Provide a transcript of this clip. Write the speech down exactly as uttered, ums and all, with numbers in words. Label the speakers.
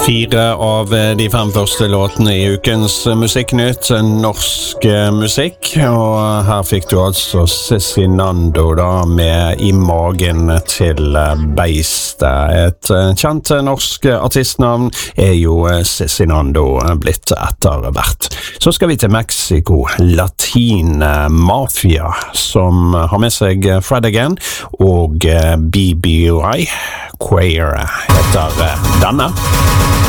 Speaker 1: Fire av de fem første låtene i ukens Musikknytt, norsk musikk, og her fikk du altså Cezinando da med I magen til beistet. Et kjent norsk artistnavn er jo Cezinando blitt etter hvert. Så skal vi til Mexico, Latin Mafia, som har med seg Fred Again og B B Y Queer heter denne.